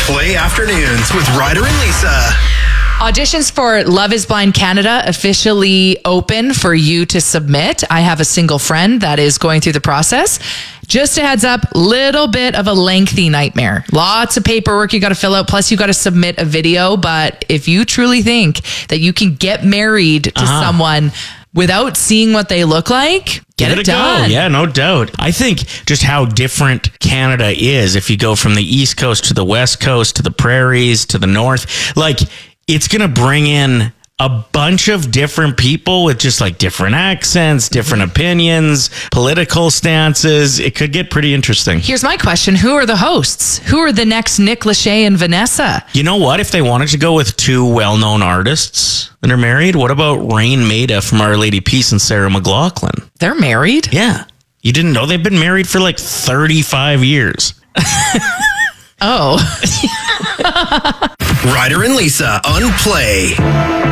Play Afternoons with Ryder and Lisa. Auditions for Love is Blind Canada officially open for you to submit. I have a single friend that is going through the process. Just a heads up, little bit of a lengthy nightmare. Lots of paperwork you got to fill out, plus you got to submit a video. But if you truly think that you can get married to someone without seeing what they look like, get it done. Go. Yeah, no doubt. I think just how different Canada is if you go from the East Coast to the West Coast to the prairies to the North. Like, it's going to bring in a bunch of different people with just like different accents, different opinions, political stances. It could get pretty interesting. Here's my question. Who are the hosts? Who are the next Nick Lachey and Vanessa? You know what? If they wanted to go with two well-known artists that are married, what about Rain Maida from Our Lady Peace and Sarah McLachlan? They're married? Yeah. You didn't know they've been married for like 35 years. Oh. Ryder and Lisa on Play.